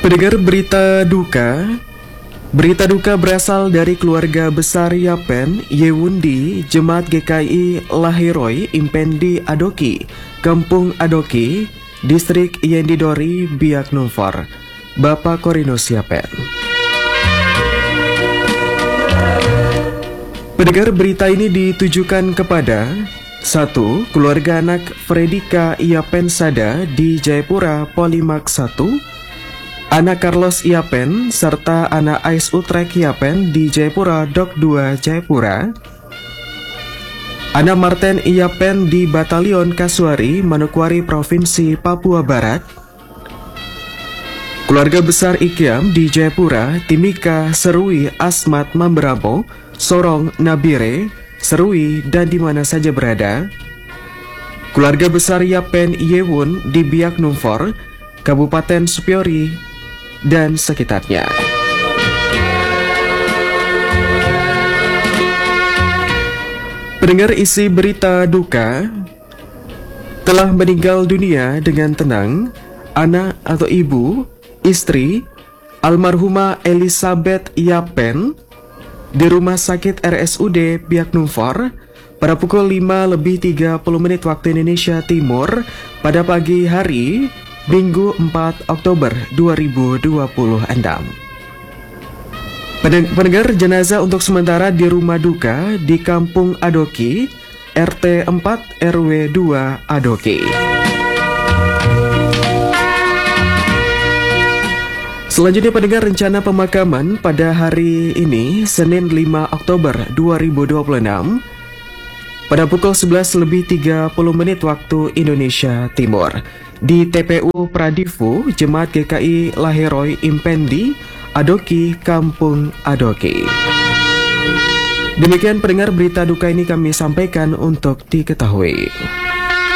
Pendengar berita duka berasal dari keluarga besar Yapen Yewundi Jemaat GKI Lahiroi Impendi Adoki, Kampung Adoki, Distrik Yendidori, Biak Numfor, Bapak Korinus Yapen. Pendengar, berita ini ditujukan kepada 1. Keluarga anak Fredika Yapen Sada di Jayapura Polimak 1, anak Carlos Yapen, serta anak Ais Utrek Yapen di Jayapura Dok 2 Jayapura. Anak Martin Yapen di Batalion Kasuari, Manokwari, Provinsi Papua Barat. Keluarga besar Ikiam di Jayapura, Timika, Serui, Asmat, Mamberamo, Sorong, Nabire, Serui, dan di mana saja berada. Keluarga besar Yapen Yewun di Biak Numfor, Kabupaten Supiori, dan sekitarnya. Pendengar, isi berita duka: telah meninggal dunia dengan tenang anak atau ibu, istri almarhumah Elizabeth Yapen di Rumah Sakit RSUD Biak Numfor pada pukul 5:30 waktu Indonesia Timur pada pagi hari Minggu 4 Oktober 2026. Pendengar, jenazah untuk sementara di rumah duka di Kampung Adoki, RT 4 RW 2 Adoki. Selanjutnya pendengar, rencana pemakaman pada hari ini Senin 5 Oktober 2026 pada pukul 11:30 waktu Indonesia Timur di TPU Pradifu Jemaat GKI Lahiroi Impendi Adoki, Kampung Adoki. Demikian pendengar, berita duka ini kami sampaikan untuk diketahui.